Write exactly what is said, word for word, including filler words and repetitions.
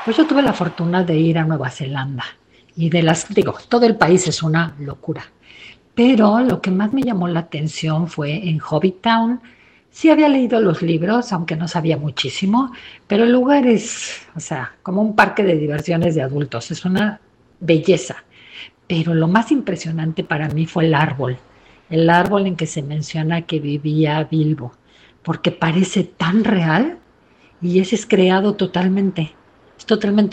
Pues yo tuve la fortuna de ir a Nueva Zelanda y de las, digo, todo el país es una locura, pero lo que más me llamó la atención fue en Hobbitown. Sí había leído los libros, aunque no sabía muchísimo, pero el lugar es, o sea, como un parque de diversiones de adultos, es una belleza. Pero lo más impresionante para mí fue el árbol, el árbol en que se menciona que vivía Bilbo, porque parece tan real y ese es creado totalmente, es totalmente